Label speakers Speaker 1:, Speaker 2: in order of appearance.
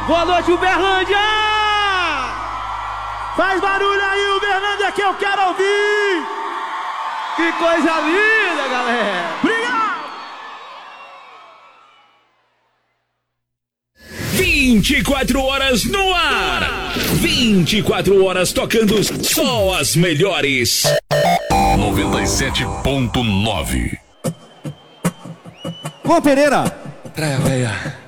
Speaker 1: Boa noite, Uberlândia!
Speaker 2: Faz barulho aí, Uberlândia, que eu quero ouvir!
Speaker 1: Que coisa linda, galera!
Speaker 2: Obrigado!
Speaker 3: 24 horas no ar! 24 horas tocando só as melhores.
Speaker 4: 97.9.
Speaker 2: Ô, Pereira!
Speaker 3: Praia Véia.